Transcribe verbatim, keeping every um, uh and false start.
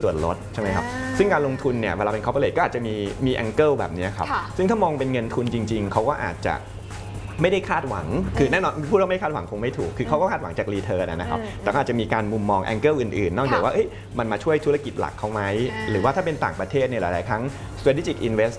ส่วนลดใช่ไหมครับซึ่งการลงทุนเนี่ยเวลาเป็น corporate ก็อาจจะมีมีแองเกิลแบบนี้ครับซึ่งถ้ามองเป็นเงินทุนจริงๆเขาก็อาจจะไม่ได้คาดหวังคือแน่นอนพูดว่าไม่คาดหวังคงไม่ถูกคือเขาก็คาดหวังจากรีเทิร์นนะครับแต่ก็อาจจะมีการมุมมองแองเกิลอื่นๆนอกจากว่ามันมาช่วยธุรกิจหลักเขาไหมหรือว่าถ้าเป็นต่างประเทศเนี่ยหลายๆครั้ง strategic invest